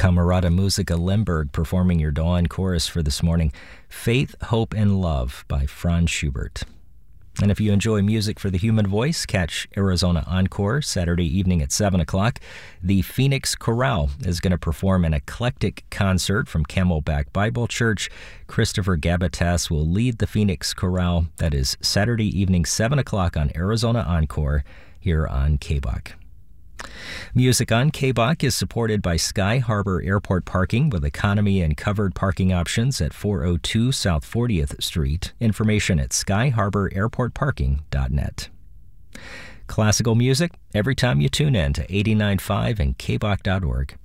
Camerata Musica Lemberg performing your dawn chorus for this morning, Faith, Hope, and Love by Franz Schubert. And if you enjoy music for the human voice, catch Arizona Encore Saturday evening at 7 o'clock. The Phoenix Chorale is going to perform an eclectic concert from Camelback Bible Church. Christopher Gabatas will lead the Phoenix Chorale. That is Saturday evening, 7 o'clock on Arizona Encore here on KBOC. Music on KBOC is supported by Sky Harbor Airport Parking with economy and covered parking options at 402 South 40th Street. Information at skyharbораirportparking.net. Classical music every time you tune in to 89.5 and KBOC.org.